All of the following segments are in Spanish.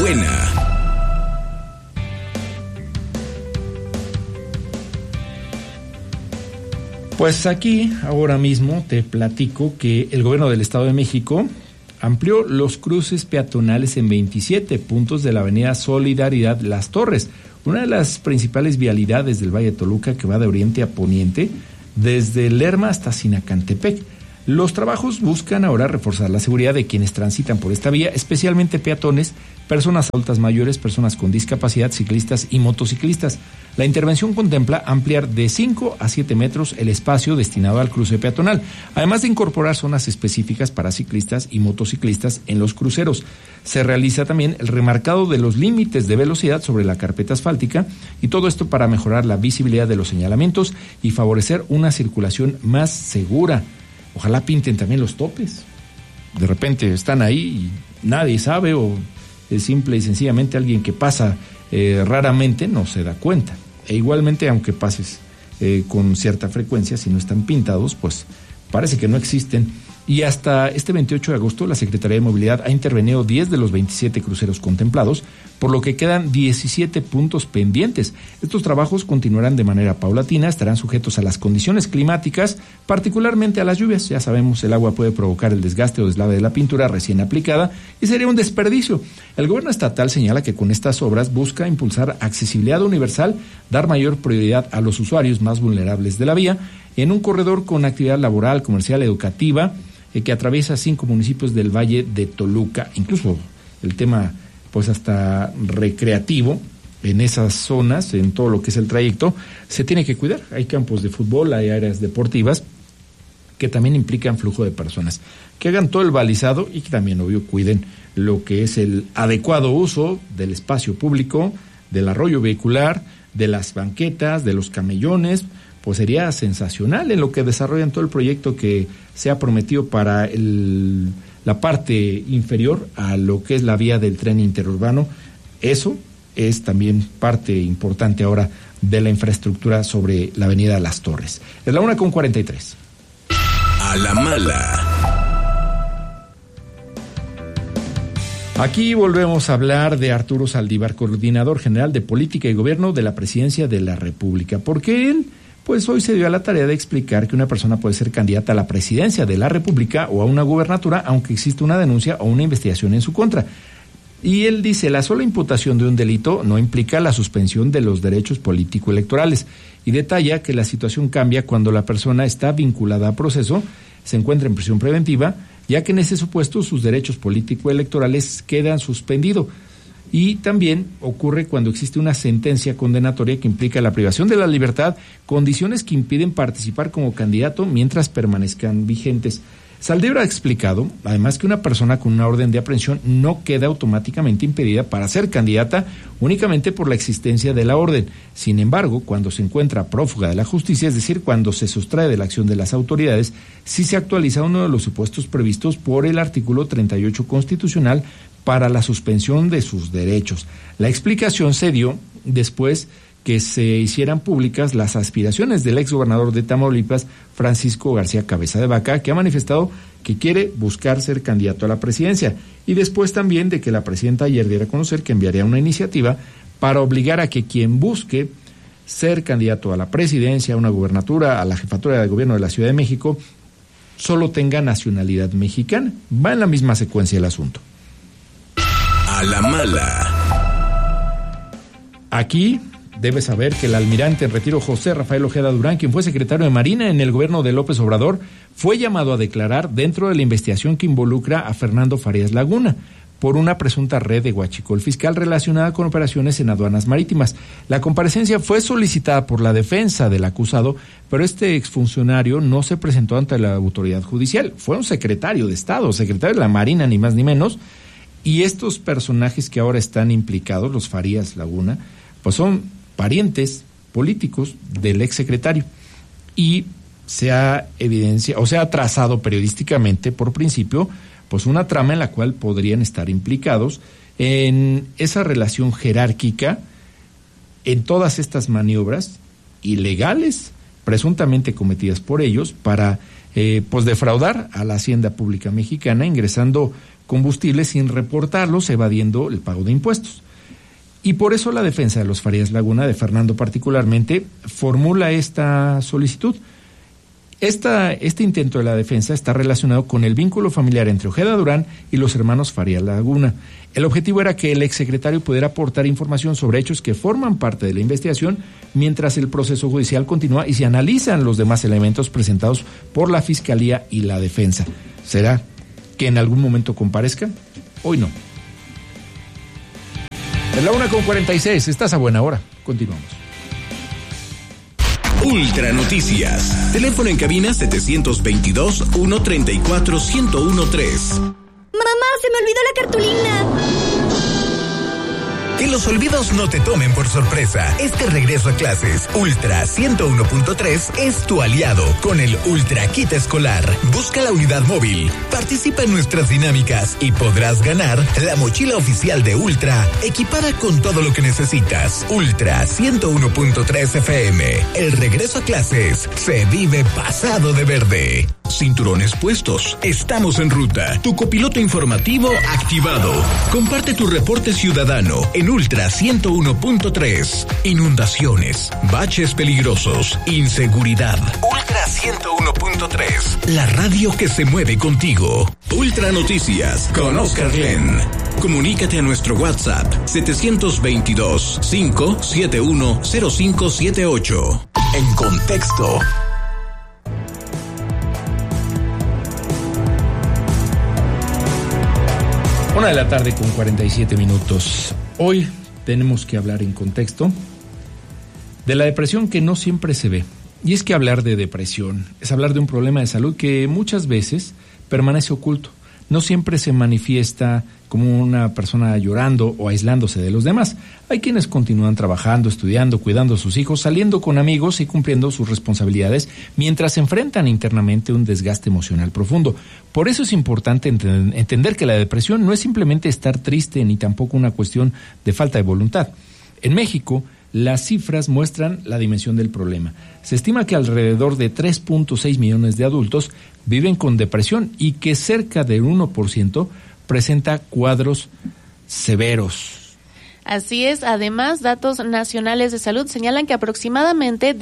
buena. Pues aquí, ahora mismo, te platico que el gobierno del Estado de México amplió los cruces peatonales en 27 puntos de la avenida Solidaridad Las Torres, una de las principales vialidades del Valle de Toluca que va de oriente a poniente, desde Lerma hasta Sinacantepec. Los trabajos buscan ahora reforzar la seguridad de quienes transitan por esta vía, especialmente peatones, personas adultas mayores, personas con discapacidad, ciclistas y motociclistas. La intervención contempla ampliar de 5 a 7 metros el espacio destinado al cruce peatonal, además de incorporar zonas específicas para ciclistas y motociclistas en los cruceros. Se realiza también el remarcado de los límites de velocidad sobre la carpeta asfáltica, y todo esto para mejorar la visibilidad de los señalamientos y favorecer una circulación más segura. Ojalá pinten también los topes. De repente están ahí y nadie sabe, o es simple y sencillamente alguien que pasa raramente no se da cuenta. E igualmente, aunque pases con cierta frecuencia, si no están pintados, pues parece que no existen. Y hasta este 28 de agosto la Secretaría de Movilidad ha intervenido 10 de los 27 cruceros contemplados, por lo que quedan 17 puntos pendientes. Estos trabajos continuarán de manera paulatina, estarán sujetos a las condiciones climáticas, particularmente a las lluvias. Ya sabemos, el agua puede provocar el desgaste o deslave de la pintura recién aplicada y sería un desperdicio. El gobierno estatal señala que con estas obras busca impulsar accesibilidad universal, dar mayor prioridad a los usuarios más vulnerables de la vía, en un corredor con actividad laboral, comercial, educativa, que atraviesa 5 municipios del Valle de Toluca. Incluso el tema, pues hasta recreativo, en esas zonas, en todo lo que es el trayecto, se tiene que cuidar. Hay campos de fútbol, hay áreas deportivas que también implican flujo de personas. Que hagan todo el balizado y que también, obvio, cuiden lo que es el adecuado uso del espacio público, del arroyo vehicular, de las banquetas, de los camellones. Pues sería sensacional en lo que desarrollan todo el proyecto que se ha prometido para la parte inferior a lo que es la vía del tren interurbano. Eso es también parte importante ahora de la infraestructura sobre la avenida Las Torres. Es la 1:43. A la mala. Aquí volvemos a hablar de Arturo Saldívar, coordinador general de Política y Gobierno de la Presidencia de la República. Porque él, pues hoy se dio a la tarea de explicar que una persona puede ser candidata a la presidencia de la República o a una gubernatura, aunque existe una denuncia o una investigación en su contra. Y él dice, la sola imputación de un delito no implica la suspensión de los derechos político-electorales, y detalla que la situación cambia cuando la persona está vinculada a proceso, se encuentra en prisión preventiva, ya que en ese supuesto sus derechos político-electorales quedan suspendidos. Y también ocurre cuando existe una sentencia condenatoria que implica la privación de la libertad, condiciones que impiden participar como candidato mientras permanezcan vigentes. Saldívar ha explicado, además, que una persona con una orden de aprehensión no queda automáticamente impedida para ser candidata únicamente por la existencia de la orden. Sin embargo, cuando se encuentra prófuga de la justicia, es decir, cuando se sustrae de la acción de las autoridades, sí se actualiza uno de los supuestos previstos por el artículo 38 constitucional para la suspensión de sus derechos. La explicación se dio después que se hicieran públicas las aspiraciones del exgobernador de Tamaulipas, Francisco García Cabeza de Vaca, que ha manifestado que quiere buscar ser candidato a la presidencia, y después también de que la presidenta ayer diera a conocer que enviaría una iniciativa para obligar a que quien busque ser candidato a la presidencia, a una gubernatura, a la jefatura de gobierno de la Ciudad de México, solo tenga nacionalidad mexicana. Va en la misma secuencia el asunto. A la mala. Aquí debe saber que el almirante en retiro José Rafael Ojeda Durán, quien fue secretario de Marina en el gobierno de López Obrador, fue llamado a declarar dentro de la investigación que involucra a Fernando Farías Laguna por una presunta red de huachicol fiscal relacionada con operaciones en aduanas marítimas. La comparecencia fue solicitada por la defensa del acusado, pero este exfuncionario no se presentó ante la autoridad judicial. Fue un secretario de Estado, secretario de la Marina, ni más ni menos. Y estos personajes que ahora están implicados, los Farías Laguna, pues son parientes políticos del exsecretario. Y se ha evidenciado, o se ha trazado periodísticamente, por principio, pues una trama en la cual podrían estar implicados en esa relación jerárquica, en todas estas maniobras ilegales, presuntamente cometidas por ellos, para pues defraudar a la hacienda pública mexicana, ingresando combustibles sin reportarlos, evadiendo el pago de impuestos. Y por eso la defensa de los Farías Laguna, de Fernando particularmente, formula esta solicitud. Este intento de la defensa está relacionado con el vínculo familiar entre Ojeda Durán y los hermanos Farías Laguna. El objetivo era que el exsecretario pudiera aportar información sobre hechos que forman parte de la investigación mientras el proceso judicial continúa y se analizan los demás elementos presentados por la Fiscalía y la defensa. ¿Será que en algún momento comparezca? Hoy no. Es la 1:46, estás a buena hora. Continuamos. Ultra Noticias. Teléfono en cabina 722-134-1013. ¡Mamá, se me olvidó la cartulina! Que los olvidos no te tomen por sorpresa. Este regreso a clases, Ultra 101.3 es tu aliado con el Ultra Kit Escolar. Busca la unidad móvil, participa en nuestras dinámicas y podrás ganar la mochila oficial de Ultra, equipada con todo lo que necesitas. Ultra 101.3 FM. El regreso a clases se vive pasado de verde. Cinturones puestos. Estamos en ruta. Tu copiloto informativo activado. Comparte tu reporte ciudadano en Ultra 101.3. Inundaciones, baches peligrosos, inseguridad. Ultra 101.3. La radio que se mueve contigo. Ultra Noticias con Oscar Glenn. Comunícate a nuestro WhatsApp 722-571-0578. En contexto. 1:47 p.m. Hoy tenemos que hablar en contexto de la depresión que no siempre se ve. Y es que hablar de depresión es hablar de un problema de salud que muchas veces permanece oculto. No siempre se manifiesta como una persona llorando o aislándose de los demás. Hay quienes continúan trabajando, estudiando, cuidando a sus hijos, saliendo con amigos y cumpliendo sus responsabilidades mientras enfrentan internamente un desgaste emocional profundo. Por eso es importante entender que la depresión no es simplemente estar triste ni tampoco una cuestión de falta de voluntad. En México, las cifras muestran la dimensión del problema. Se estima que alrededor de 3.6 millones de adultos viven con depresión y que cerca del 1% presenta cuadros severos. Así es. Además, datos nacionales de salud señalan que aproximadamente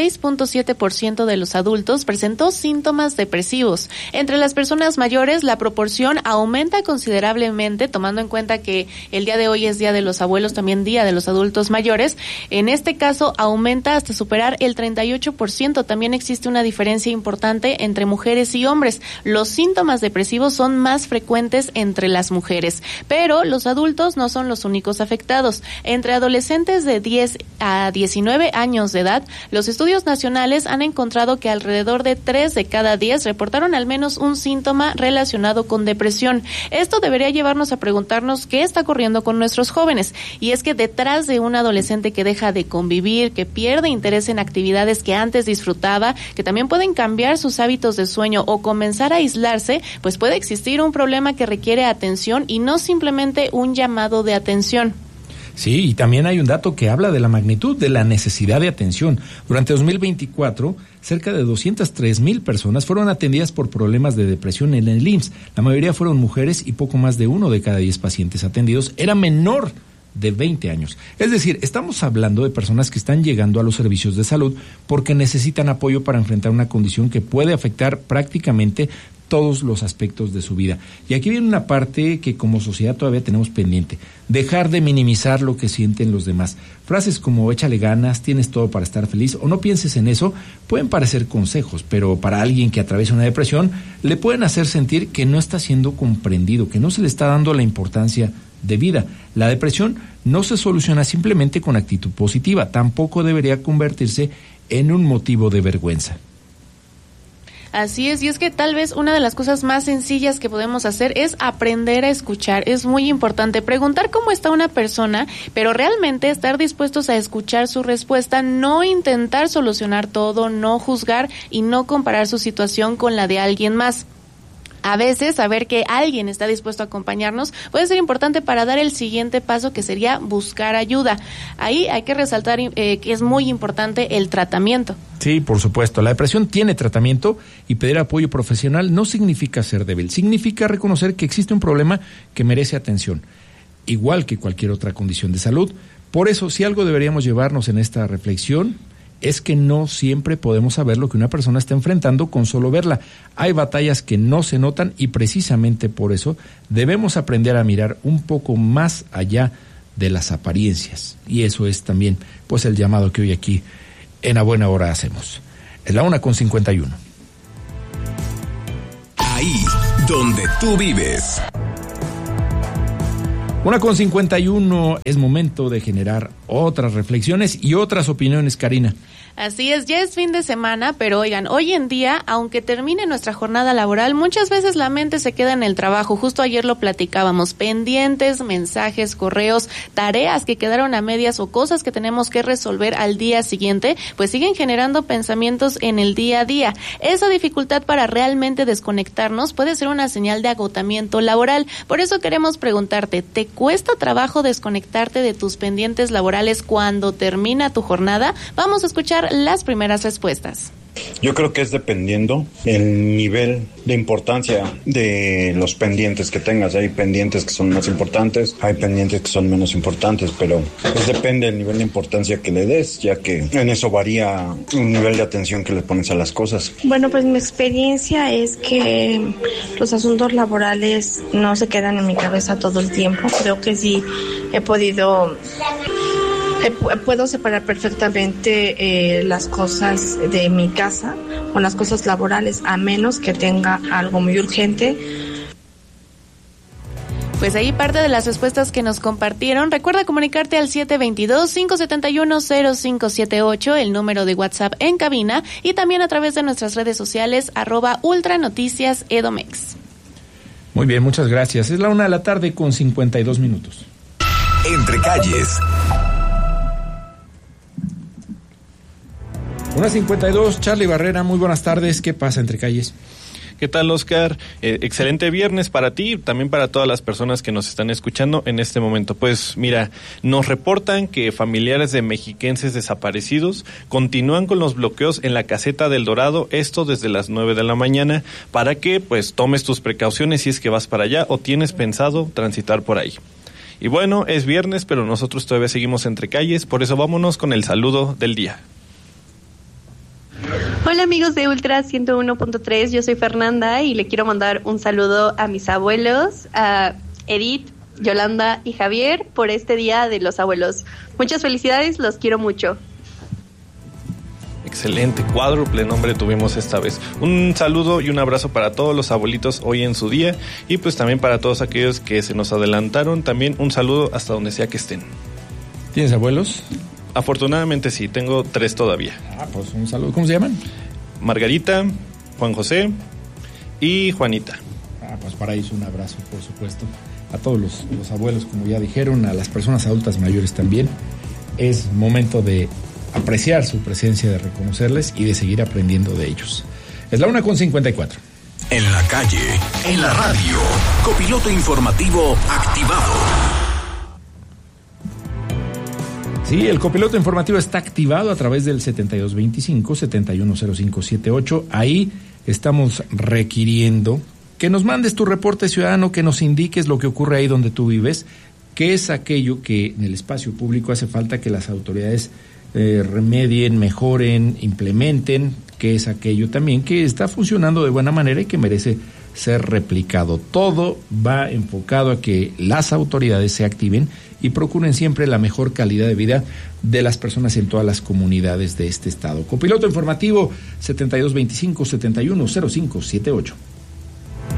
16.7% de los adultos presentó síntomas depresivos. Entre las personas mayores, la proporción aumenta considerablemente, tomando en cuenta que el día de hoy es Día de los Abuelos, también Día de los Adultos Mayores. En este caso, aumenta hasta superar el 38%. También existe una diferencia importante entre mujeres y hombres. Los síntomas depresivos son más frecuentes entre las mujeres, pero los adultos no son los únicos afectados. Entre adolescentes de 10 a 19 años de edad, los estudios nacionales han encontrado que alrededor de 3 de cada 10 reportaron al menos un síntoma relacionado con depresión. Esto debería llevarnos a preguntarnos qué está ocurriendo con nuestros jóvenes. Y es que detrás de un adolescente que deja de convivir, que pierde interés en actividades que antes disfrutaba, que también pueden cambiar sus hábitos de sueño o comenzar a aislarse, pues puede existir un problema que requiere atención y no simplemente un llamado de atención. Sí, y también hay un dato que habla de la magnitud de la necesidad de atención. Durante 2024, cerca de 203,000 personas fueron atendidas por problemas de depresión en el IMSS. La mayoría fueron mujeres y poco más de 1 de cada 10 pacientes atendidos era menor de 20 años. Es decir, estamos hablando de personas que están llegando a los servicios de salud porque necesitan apoyo para enfrentar una condición que puede afectar prácticamente todos los aspectos de su vida. Y aquí viene una parte que como sociedad todavía tenemos pendiente. Dejar de minimizar lo que sienten los demás. Frases como échale ganas, tienes todo para estar feliz o no pienses en eso pueden parecer consejos, pero para alguien que atraviesa una depresión le pueden hacer sentir que no está siendo comprendido, que no se le está dando la importancia de vida. La depresión no se soluciona simplemente con actitud positiva, tampoco debería convertirse en un motivo de vergüenza. Así es, y es que tal vez una de las cosas más sencillas que podemos hacer es aprender a escuchar. Es muy importante preguntar cómo está una persona, pero realmente estar dispuestos a escuchar su respuesta, no intentar solucionar todo, no juzgar y no comparar su situación con la de alguien más. A veces saber que alguien está dispuesto a acompañarnos puede ser importante para dar el siguiente paso, que sería buscar ayuda. Ahí hay que resaltar que es muy importante el tratamiento. Sí, por supuesto. La depresión tiene tratamiento y pedir apoyo profesional no significa ser débil, significa reconocer que existe un problema que merece atención, igual que cualquier otra condición de salud. Por eso, si algo deberíamos llevarnos en esta reflexión, es que no siempre podemos saber lo que una persona está enfrentando con solo verla. Hay batallas que no se notan y precisamente por eso debemos aprender a mirar un poco más allá de las apariencias. Y eso es también pues el llamado que hoy aquí en A Buena Hora hacemos. Es la 1:51. Ahí donde tú vives. 1:51, es momento de generar otras reflexiones y otras opiniones, Karina. Así es, ya es fin de semana, pero oigan, hoy en día, aunque termine nuestra jornada laboral, muchas veces la mente se queda en el trabajo. Justo ayer lo platicábamos, pendientes, mensajes, correos, tareas que quedaron a medias o cosas que tenemos que resolver al día siguiente, pues siguen generando pensamientos en el día a día. Esa dificultad para realmente desconectarnos puede ser una señal de agotamiento laboral. Por eso queremos preguntarte, ¿te cuesta trabajo desconectarte de tus pendientes laborales cuando termina tu jornada? Vamos a escuchar las primeras respuestas. Yo creo que es dependiendo el nivel de importancia de los pendientes que tengas. Hay pendientes que son más importantes, hay pendientes que son menos importantes, pero pues depende del nivel de importancia que le des, ya que en eso varía un nivel de atención que le pones a las cosas. Bueno, pues mi experiencia es que los asuntos laborales no se quedan en mi cabeza todo el tiempo. Creo que sí puedo separar perfectamente las cosas de mi casa con las cosas laborales, a menos que tenga algo muy urgente. Pues ahí parte de las respuestas que nos compartieron. Recuerda comunicarte al 722-571-0578, el número de WhatsApp en cabina, y también a través de nuestras redes sociales, @ultranoticiasedomex. Muy bien, muchas gracias. Es la 1:52 p.m. Entre calles. 1:52, Charlie Barrera, muy buenas tardes. ¿Qué pasa entre calles? ¿Qué tal, Oscar? Excelente viernes para ti y también para todas las personas que nos están escuchando en este momento. Pues mira, nos reportan que familiares de mexiquenses desaparecidos continúan con los bloqueos en la caseta del Dorado, esto desde las 9 de la mañana, para que pues tomes tus precauciones si es que vas para allá o tienes pensado transitar por ahí. Y bueno, es viernes, pero nosotros todavía seguimos entre calles, por eso vámonos con el saludo del día. Hola amigos de Ultra 101.3, yo soy Fernanda y le quiero mandar un saludo a mis abuelos, a Edith, Yolanda y Javier por este Día de los Abuelos. Muchas felicidades, los quiero mucho. Excelente, cuádruple nombre tuvimos esta vez. Un saludo y un abrazo para todos los abuelitos hoy en su día y pues también para todos aquellos que se nos adelantaron, también un saludo hasta donde sea que estén. ¿Tienes abuelos? Afortunadamente sí, tengo 3 todavía. Pues un saludo. ¿Cómo se llaman? Margarita, Juan José y Juanita. Pues para ellos un abrazo, por supuesto. A todos los abuelos, como ya dijeron, a las personas adultas mayores también. Es momento de apreciar su presencia, de reconocerles y de seguir aprendiendo de ellos. Es la 1:54. En la calle, en la radio, copiloto informativo activado. Sí, el copiloto informativo está activado a través del 7225-710578. Ahí estamos requiriendo que nos mandes tu reporte ciudadano, que nos indiques lo que ocurre ahí donde tú vives, qué es aquello que en el espacio público hace falta que las autoridades remedien, mejoren, implementen, qué es aquello también que está funcionando de buena manera y que merece ser replicado. Todo va enfocado a que las autoridades se activen y procuren siempre la mejor calidad de vida de las personas en todas las comunidades de este estado. Copiloto informativo 7225-710578.